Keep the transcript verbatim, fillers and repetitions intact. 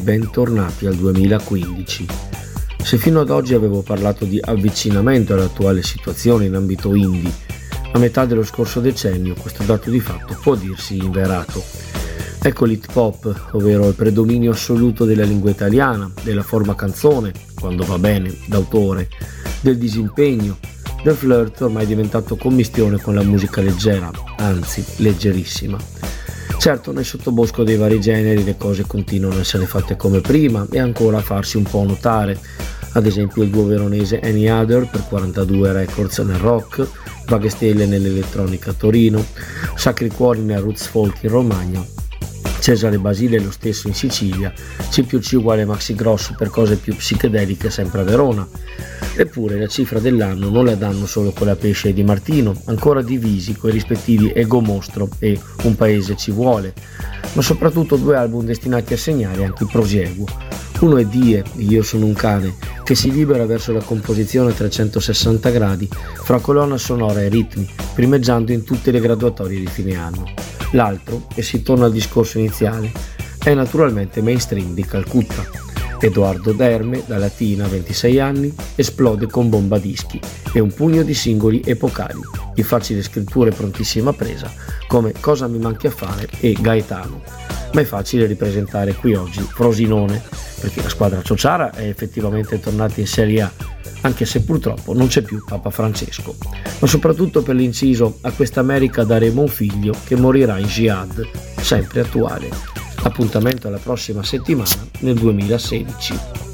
bentornati al duemilaquindici. Se fino ad oggi avevo parlato di avvicinamento all'attuale situazione in ambito indie, a metà dello scorso decennio questo dato di fatto può dirsi inverato. Ecco l'hip hop, ovvero il predominio assoluto della lingua italiana, della forma canzone, quando va bene, d'autore, del disimpegno, del flirt ormai diventato commistione con la musica leggera, anzi leggerissima. Certo, nel sottobosco dei vari generi le cose continuano a essere fatte come prima e ancora a farsi un po' notare. Ad esempio il duo veronese Any Other per quarantadue Records nel rock, Vaghe Stelle nell'elettronica a Torino, Sacri Cuori nel roots folk in Romagna, Cesare Basile lo stesso in Sicilia, C più C uguale Maxi Grosso per cose più psichedeliche sempre a Verona. Eppure la cifra dell'anno non la danno solo con la Pesce e Di Martino, ancora divisi coi rispettivi Ego Mostro e Un Paese Ci Vuole, ma soprattutto due album destinati a segnare anche il prosieguo. Uno è Die, Io sono un cane, che si libera verso la composizione a trecentosessanta gradi fra colonna sonora e ritmi, primeggiando in tutte le graduatorie di fine anno. L'altro, e si torna al discorso iniziale, è naturalmente Mainstream di Calcutta. Edoardo Derme, da Latina, ventisei anni, esplode con Bomba Dischi e un pugno di singoli epocali, di facile scrittura e prontissima presa, come Cosa mi manchi a fare e Gaetano. Ma è facile ripresentare qui oggi Frosinone, perché la squadra ciociara è effettivamente tornata in Serie A, anche se purtroppo non c'è più Papa Francesco, ma soprattutto per l'inciso A questa America daremo un figlio che morirà in jihad, sempre attuale. Appuntamento alla prossima settimana nel duemilasedici.